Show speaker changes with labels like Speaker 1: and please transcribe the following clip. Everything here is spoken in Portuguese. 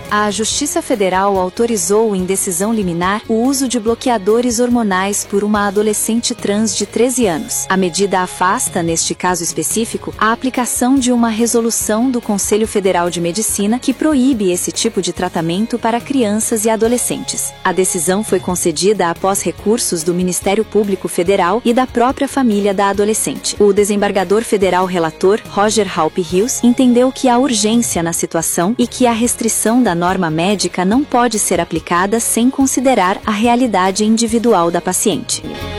Speaker 1: A Justiça Federal autorizou em decisão liminar o uso de bloqueadores hormonais por uma adolescente trans de 13 anos. A medida afasta, neste caso específico, a aplicação de uma resolução do Conselho Federal de Medicina que proíbe esse tipo de tratamento para crianças e adolescentes. A decisão foi concedida após recursos do Ministério Público Federal e da própria família da adolescente. O desembargador federal relator, Roger Halpe Rios, entendeu que há urgência na situação e que a restrição da norma médica não pode ser aplicada sem considerar a realidade individual da paciente.